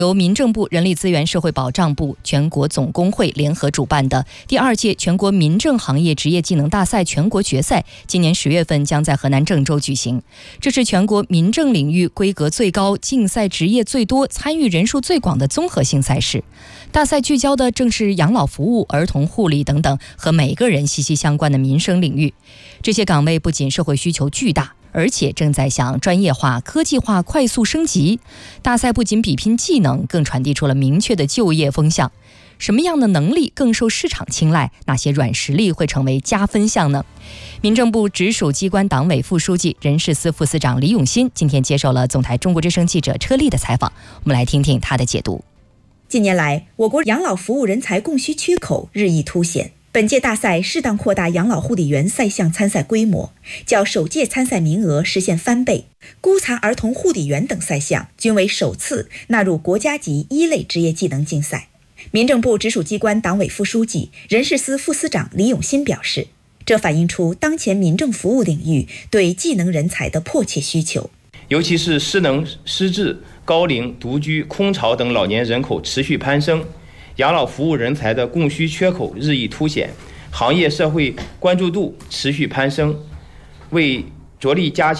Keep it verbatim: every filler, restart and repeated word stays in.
由民政部、人力资源社会保障部、全国总工会联合主办的第二届全国民政行业职业技能大赛全国决赛，今年十月份将在河南郑州举行。这是全国民政领域规格最高、竞赛职业最多、参与人数最广的综合性赛事。大赛聚焦的正是养老服务、儿童护理等等和每个人息息相关的民生领域。这些岗位不仅社会需求巨大，而且正在向专业化、科技化快速升级。大赛不仅比拼技能，更传递出了明确的就业风向。什么样的能力更受市场青睐？哪些软实力会成为加分项呢？民政部直属机关党委副书记、人事司副司长李永新今天接受了总台中国之声记者车丽的采访，我们来听听他的解读。 近年来，我国养老服务人才供需缺口日益凸显。本届大赛适当扩大养老护理员赛项参赛规模，较首届参赛名额实现翻倍。孤残儿童护理员等赛项均为首次纳入国家级一类职业技能竞赛。民政部直属机关党委副书记、人事司副司长李永新表示，这反映出当前民政服务领域对技能人才的迫切需求。 尤其是失能、失智、高龄、独居、空巢等老年人口持续攀升，养老服务人才的供需缺口日益凸显，行业社会关注度持续攀升。为着力加强